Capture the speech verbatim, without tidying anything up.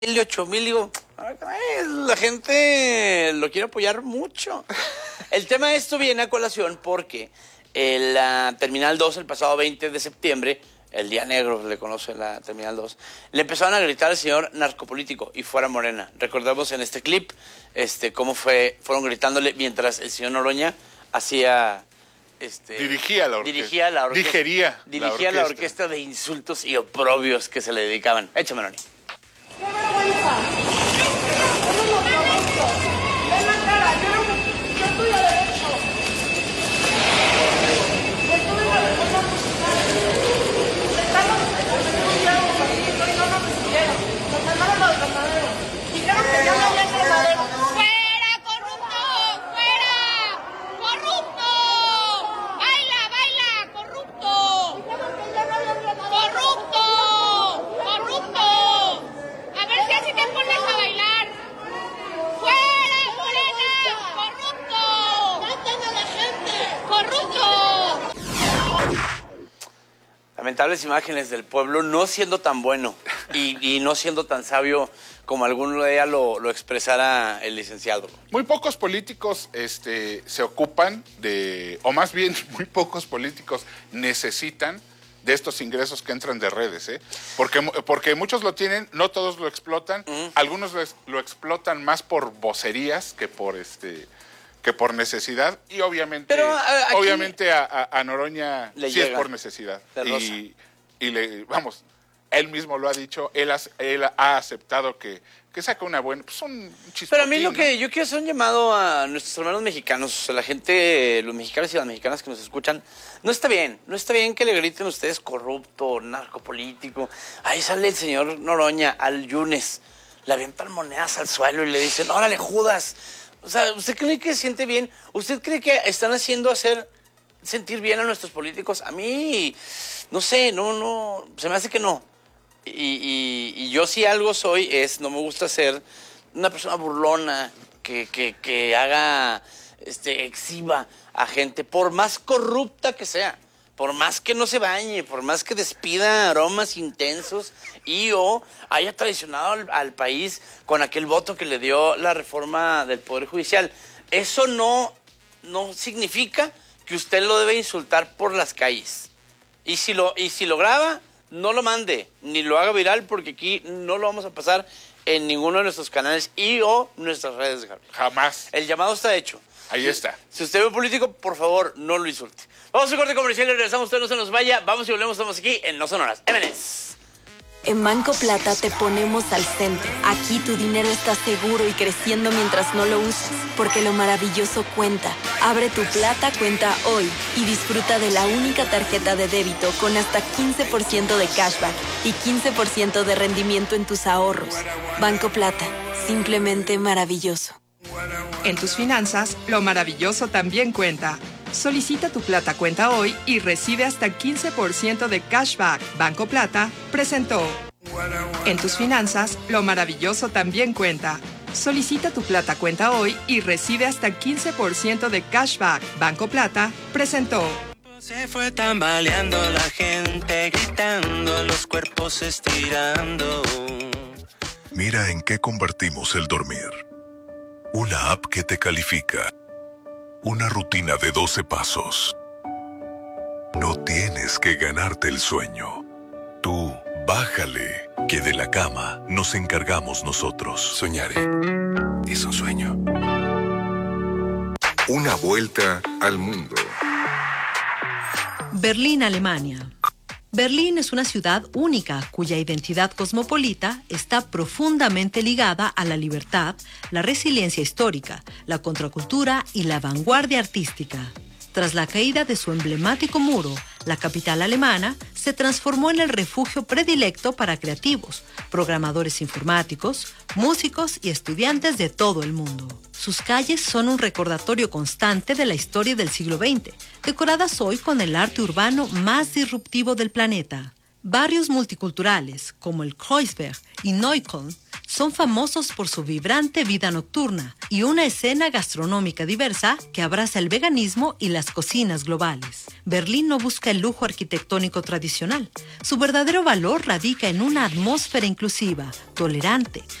de ocho mil, digo, ay, la gente lo quiere apoyar mucho. El tema de esto viene a colación porque el uh, Terminal dos, el pasado veinte de septiembre, el día negro le conoce la Terminal dos, le empezaron a gritar al señor narcopolítico y fuera Morena. Recordemos en este clip este, cómo fue, fueron gritándole mientras el señor Noroña hacía... Este, dirigía la orquesta. Dirigía la orquesta. Digería dirigía la orquesta. la orquesta de insultos y oprobios que se le dedicaban. Échame, Noni. ¡Qué vergüenza! ¡Eso es lo corrupto! ¡Ven la cara! ¡Yo, no, yo estoy a derecho! ¡Estoy en la reforma musical! ¡Estamos denunciados aquí! ¡Estoy no nos recibieron! ¡Nos mandaron los ganaderos! ¡Dijeron que ya no había ganaderos! ¡Fuera, corrupto! ¡Fuera! ¡Corrupto! ¡Baila, baila! ¡Corrupto! ¡Dijeron que ya no había ganaderos! ¡Corrupto! ¡Corrupto! A ver si así te pones a bailar. ¡Fuera, Morena! ¡Corrupto! ¡Matan a la gente! ¡Corrupto! Lamentables imágenes del pueblo no siendo tan bueno y, y no siendo tan sabio como algún día lo, lo expresara el licenciado. Muy pocos políticos este, se ocupan de, o más bien muy pocos políticos necesitan de estos ingresos que entran de redes, ¿eh? Porque, porque muchos lo tienen, no todos lo explotan, uh-huh. Algunos lo, lo explotan más por vocerías que por este que por necesidad, y obviamente Pero, uh, obviamente a, a, a Noroña sí llega, es por necesidad. Y, y le, vamos, él mismo lo ha dicho, él ha, él ha aceptado que, que saca una buena, pues un chispotín. Pero a mí lo ¿no? que yo quiero hacer un llamado a nuestros hermanos mexicanos, a la gente, los mexicanos y las mexicanas que nos escuchan, no está bien, no está bien que le griten ustedes corrupto, narcopolítico. Ahí sale el señor Noroña al Yunes, le avientan monedas al suelo y le dicen, órale, Judas. O sea, ¿usted cree que se siente bien? ¿Usted cree que están haciendo hacer sentir bien a nuestros políticos? A mí, no sé, no, no, se me hace que no. Y, y, y yo si algo soy es, no me gusta ser una persona burlona que, que, que haga, este, exhiba a gente, por más corrupta que sea, por más que no se bañe, por más que despida aromas intensos y o haya traicionado al, al país con aquel voto que le dio la reforma del Poder Judicial. Eso no, no significa que usted lo debe insultar por las calles. Y si lo, y si lo graba, no lo mande, ni lo haga viral, porque aquí no lo vamos a pasar en ninguno de nuestros canales y o nuestras redes. Jamás. El llamado está hecho. Ahí si, está. Si usted ve un político, por favor, no lo insulte. Vamos a un corte comercial y regresamos. Usted no se nos vaya. Vamos y volvemos. Estamos aquí en No Sonoras. M and S. En Banco Plata te ponemos al centro. Aquí tu dinero está seguro y creciendo mientras no lo usas, porque lo maravilloso cuenta. Abre tu Plata cuenta hoy y disfruta de la única tarjeta de débito con hasta quince por ciento de cashback y quince por ciento de rendimiento en tus ahorros. Banco Plata, simplemente maravilloso. En tus finanzas, lo maravilloso también cuenta. Solicita tu Plata cuenta hoy y recibe hasta quince por ciento de cashback. Banco Plata presentó. En tus finanzas, lo maravilloso también cuenta. Solicita tu Plata cuenta hoy y recibe hasta quince por ciento de cashback. Banco Plata presentó. Se fue tambaleando la gente, gritando, los cuerpos estirando. Mira en qué convertimos el dormir. Una app que te califica. Una rutina de doce pasos. No tienes que ganarte el sueño. Tú, bájale, que de la cama nos encargamos nosotros. Soñaré. Es un sueño. Una vuelta al mundo. Berlín, Alemania. Berlín es una ciudad única cuya identidad cosmopolita está profundamente ligada a la libertad, la resiliencia histórica, la contracultura y la vanguardia artística. Tras la caída de su emblemático muro, la capital alemana se transformó en el refugio predilecto para creativos, programadores informáticos, músicos y estudiantes de todo el mundo. Sus calles son un recordatorio constante de la historia del siglo veinte, decoradas hoy con el arte urbano más disruptivo del planeta. Barrios multiculturales, como el Kreuzberg y Neukölln, son son famosos por su vibrante vida nocturna y una escena gastronómica diversa que abraza el veganismo y las cocinas globales. Berlín no busca el lujo arquitectónico tradicional. Su verdadero valor radica en una atmósfera inclusiva, tolerante,